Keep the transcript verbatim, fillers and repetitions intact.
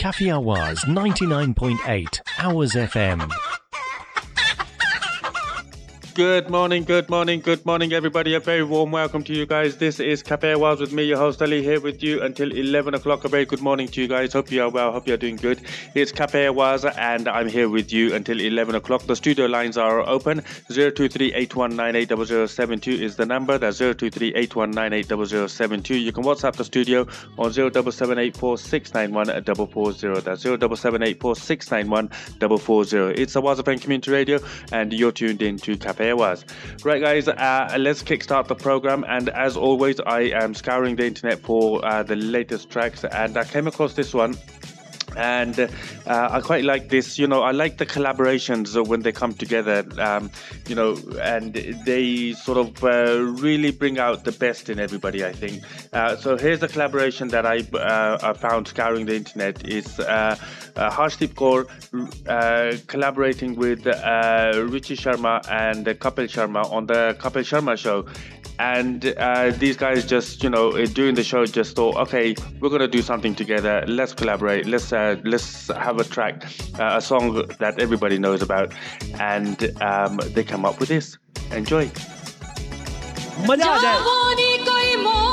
Cafe Awaz ninety-nine point eight Hours F M. Good morning, good morning, good morning, everybody. A very warm welcome to you guys. This is Cafe Awaz with me, your host Ali, here with you until eleven o'clock. A very good morning to you guys. Hope you are well, hope you are doing good. It's Cafe Awaz and I'm here with you until eleven o'clock. The studio lines are open. zero two three eight one nine eight zero zero seven two is the number. That's zero two three eight one nine eight zero zero seven two. You can WhatsApp the studio on zero seven seven eight four six nine one four four zero. That's zero seven seven eight four six nine one four four zero. It's Awaz F M Community Radio and you're tuned in to Cafe Awaz. Right guys, uh, let's kickstart the program, and as always I am scouring the internet for uh, the latest tracks, and I came across this one. And uh, I quite like this, you know, I like the collaborations when they come together, um, you know, and they sort of uh, really bring out the best in everybody, I think. Uh, so here's a collaboration that I, uh, I found scouring the internet. It's uh, uh, Harshdeep Kaur uh, collaborating with uh, Ruchi Sharma and Kapil Sharma on the Kapil Sharma show. And uh, these guys just, you know, during the show just thought, okay, we're going to do something together. Let's collaborate. Let's uh, let's have a track, uh, a song that everybody knows about. And um, they come up with this. Enjoy. मजा आ जाए